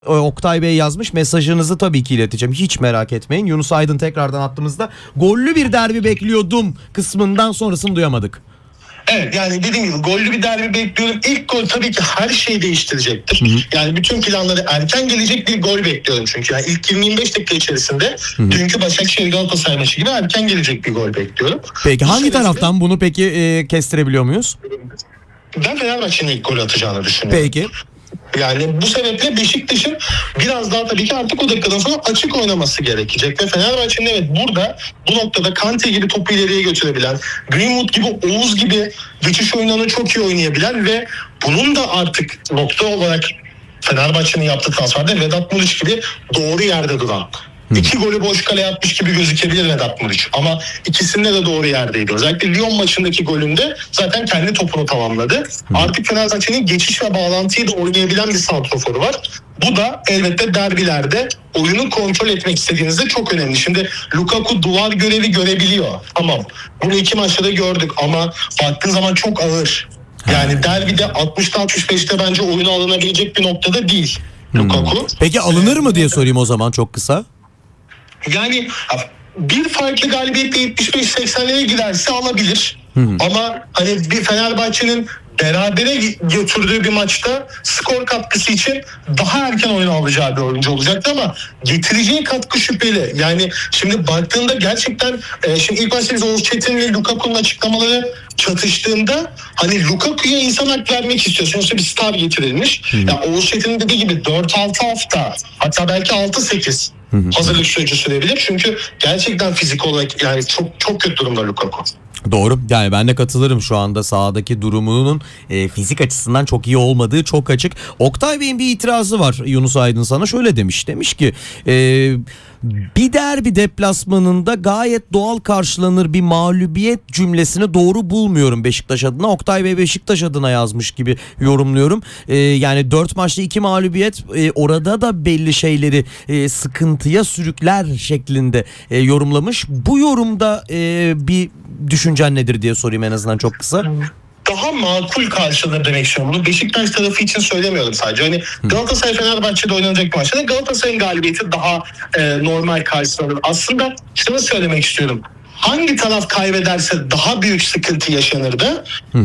Oktay Bey yazmış, mesajınızı tabii ki ileteceğim, hiç merak etmeyin. Yunus Aydın tekrardan attığımızda gollü bir derbi bekliyordum kısmından sonrasını duyamadık. Evet, yani dediğim gibi gollü bir derbi bekliyorum. İlk gol tabii ki her şeyi değiştirecektir. Yani bütün planları erken gelecek bir gol bekliyorum çünkü. Yani ilk 20-25 dakika içerisinde dünkü Başakşehir Galatasaray maçı gibi erken gelecek bir gol bekliyorum. Peki hangi sebeple taraftan bunu peki kestirebiliyor muyuz? Ben Fenerbahçe'nin ilk gol atacağını düşünüyorum. Peki. Yani bu sebeple Beşiktaş'ın biraz daha tabii ki artık o dakikadan sonra açık oynaması gerekecek. Ve Fenerbahçe'nin evet burada bu noktada Kante gibi topu ileriye götürebilen, Greenwood gibi, Oğuz gibi geçiş oyunlarını çok iyi oynayabilen ve bunun da artık nokta olarak Fenerbahçe'nin yaptığı transferde Vedat Muriç gibi doğru yerde duran. 2 golü boş kaleye atmış gibi gözükebilir Vedat Muriç. Ama ikisinde de doğru yerdeydi. Özellikle Lyon maçındaki golünde zaten kendi topunu tamamladı. Artık Fenerbahçe'nin geçiş ve bağlantıyı da oynayabilen bir santroforu var. Bu da elbette derbilerde oyunu kontrol etmek istediğinizde çok önemli. Şimdi Lukaku duvar görevi görebiliyor. Tamam. Bunu 2 maçta da gördük ama baktığın zaman çok ağır. Yani derbide 60'ta 65'te bence oyunu alınabilecek bir noktada değil Lukaku. Peki alınır mı diye sorayım o zaman çok kısa. Yani bir farklı galibiyetle 75-80'lere giderse alabilir. Ama hani bir Fenerbahçe'nin berabere götürdüğü bir maçta skor katkısı için daha erken oyunu alacağı bir oyuncu olacaktı ama getireceği katkı şüpheli. Yani şimdi baktığında gerçekten şimdi ilk başta biz Oğuz Çetin ve Lukaku'nun açıklamaları çatıştığında hani Lukaku'ya insan hak vermek istiyor. Sonuçta bir star getirilmiş. Yani Oğuz Çetin'in dediği gibi 4-6 hafta, hatta belki 6-8 hazırlık süreci sürebilir. Çünkü gerçekten fizik olarak yani çok kötü durumda Lukaku. Doğru, yani ben de katılırım, şu anda sahadaki durumunun fizik açısından çok iyi olmadığı çok açık. Oktay Bey'in bir itirazı var Yunus Aydın sana, şöyle demiş ki bir derbi deplasmanında gayet doğal karşılanır bir mağlubiyet cümlesini doğru bulmuyorum Beşiktaş adına. Oktay Bey Beşiktaş adına yazmış gibi yorumluyorum. Yani 4 maçta 2 mağlubiyet orada da belli şeyleri sıkıntıya sürükler şeklinde yorumlamış. Bu yorumda bir düşüncen nedir diye sorayım en azından çok kısa. Daha makul karşılanır demek istiyorum. Bunu Beşiktaş tarafı için söylemiyorum sadece. Hani Galatasaray Fenerbahçe'de oynanacak bir maçta Galatasaray'ın galibiyeti daha normal karşılanır. Aslında şunu söylemek istiyorum. Hangi taraf kaybederse daha büyük sıkıntı yaşanırdı.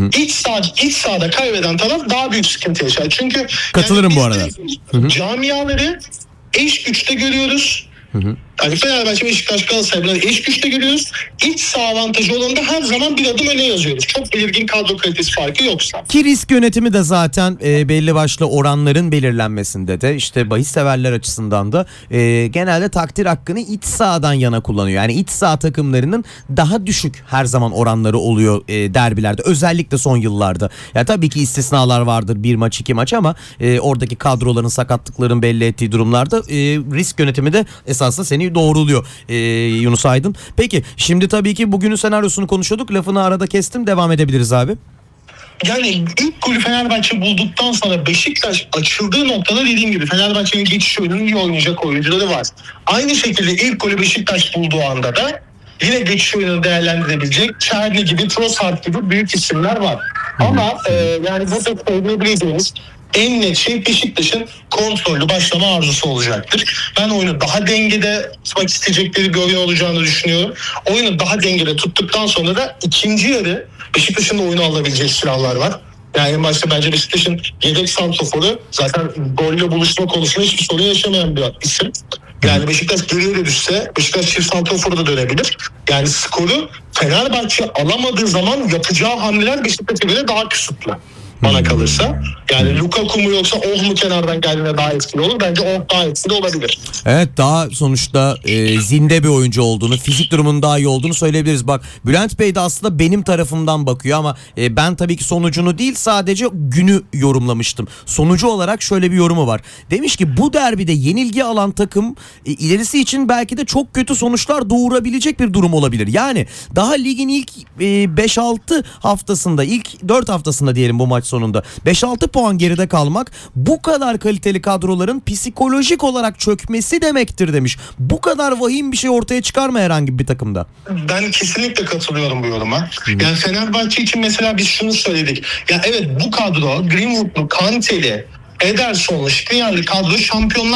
İç sahada kaybeden taraf daha büyük sıkıntı yaşar. Çünkü katılırım bu arada. Camiaları eş güçte görüyoruz. Yani Fenerbahçe, Beşiktaş, Galatasaray'ı eş güçte görüyoruz. İç saha avantajı olanında her zaman bir adım öne yazıyoruz. Çok belirgin kadro kalitesi farkı yoksa. Ki risk yönetimi de zaten belli başlı oranların belirlenmesinde de işte bahis severler açısından da genelde takdir hakkını iç sahadan yana kullanıyor. Yani iç saha takımlarının daha düşük her zaman oranları oluyor derbilerde. Özellikle son yıllarda. Ya tabii ki istisnalar vardır, bir maç 2 maç ama oradaki kadroların, sakatlıkların belli ettiği durumlarda risk yönetimi de esasında seni doğruluyor Yunus Aydın. Peki şimdi tabii ki bugünün senaryosunu konuşuyorduk. Lafını arada kestim. Devam edebiliriz abi. Yani ilk golü Fenerbahçe bulduktan sonra Beşiktaş açıldığı noktada dediğim gibi Fenerbahçe'nin geçiş oyununu iyi oynayacak oyuncuları var. Aynı şekilde ilk golü Beşiktaş bulduğu anda da yine geçiş oyununu değerlendirebilecek Çerni gibi, Trossard gibi büyük isimler var. Ama yani burada söyleyebileceğimiz en net şey Beşiktaş'ın kontrollü başlama arzusu olacaktır. Ben oyunu daha dengede tutmak isteyecekleri bir oyun olacağını düşünüyorum. Oyunu daha dengede tuttuktan sonra da ikinci yarı Beşiktaş'ın da oyunu alabileceği silahlar var. Yani en başta bence Beşiktaş'ın yedek santroforu zaten golle buluşma konusunda hiçbir sorun yaşamayan bir isim. Yani Beşiktaş geriye de düşse Beşiktaş çift santroforu da dönebilir. Yani skoru Fenerbahçe alamadığı zaman yapacağı hamleler Beşiktaş'a göre daha kısıtlı. Bana kalırsa. Yani Lukaku mu yoksa Oh mu kenardan geldiğinde daha etkili olur. Bence Oh daha etkili olabilir. Evet, daha sonuçta zinde bir oyuncu olduğunu, fizik durumunun daha iyi olduğunu söyleyebiliriz. Bak Bülent Bey de aslında benim tarafımdan bakıyor ama ben tabii ki sonucunu değil sadece günü yorumlamıştım. Sonucu olarak şöyle bir yorumu var. Demiş ki bu derbide yenilgi alan takım ilerisi için belki de çok kötü sonuçlar doğurabilecek bir durum olabilir. Yani daha ligin ilk 5-6 haftasında, ilk 4 haftasında diyelim bu maç sonunda 5-6 puan geride kalmak bu kadar kaliteli kadroların psikolojik olarak çökmesi demektir demiş. Bu kadar vahim bir şey ortaya çıkar mı herhangi bir takımda? Ben kesinlikle katılıyorum bu yoruma. Yani Fenerbahçe için mesela biz şunu söyledik. Ya evet, bu kadro Greenwood'lu, Kante'li, Ederson'la Skriniar'lı kadro Şampiyonlar